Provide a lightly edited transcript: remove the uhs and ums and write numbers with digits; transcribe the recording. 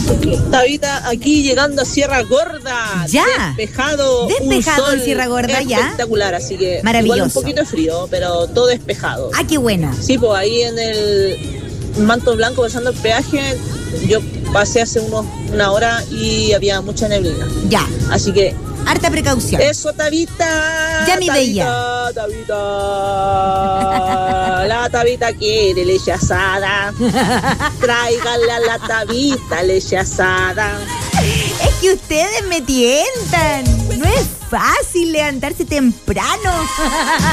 Tabita, aquí llegando a Sierra Gorda. Ya. Despejado en Sierra Gorda, ya. Espectacular, así que maravilloso. igual un poquito de frío, pero todo despejado. Ah, qué bueno. Sí, pues ahí en el Manto Blanco pasando el peaje, yo pasé hace una hora y había mucha neblina. Ya. Así que harta precaución. Eso, Tabita. Ya mi bella. Tabita. La Tabita quiere leche asada. Tráiganle a la Tabita leche asada. Es que ustedes me tientan. No es fácil levantarse temprano.